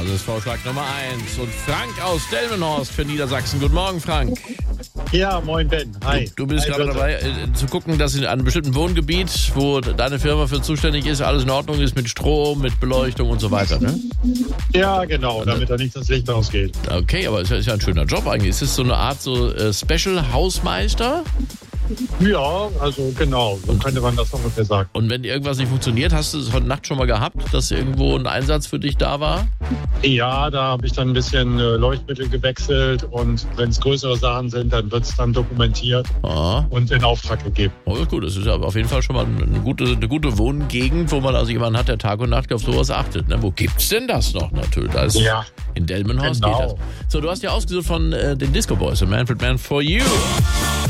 Das ist Vorschlag Nummer 1. Und Frank aus Delmenhorst für Niedersachsen. Guten Morgen, Frank. Ja, moin Ben. Hi. Du bist Hi, gerade dabei, zu gucken, dass in einem bestimmten Wohngebiet, wo deine Firma für zuständig ist, alles in Ordnung ist mit Strom, mit Beleuchtung und so weiter, ne? Ja, genau, damit da nicht das Licht ausgeht. Okay, aber ist ja ein schöner Job eigentlich. Ist es so eine Art Special Hausmeister? Ja, also genau, so könnte man das ungefähr sagen. Und wenn irgendwas nicht funktioniert, hast du es heute Nacht schon mal gehabt, dass irgendwo ein Einsatz für dich da war? Ja, da habe ich dann ein bisschen Leuchtmittel gewechselt und wenn es größere Sachen sind, dann wird es dann dokumentiert und in Auftrag gegeben. Oh, gut, das ist aber auf jeden Fall schon mal eine gute Wohngegend, wo man also jemanden hat, der Tag und Nacht auf sowas achtet. Ne? Wo gibt's denn das noch natürlich? Da ist in Delmenhorst geht das. So, du hast ja ausgesucht von den Disco Boys, A Manfred Mann For You.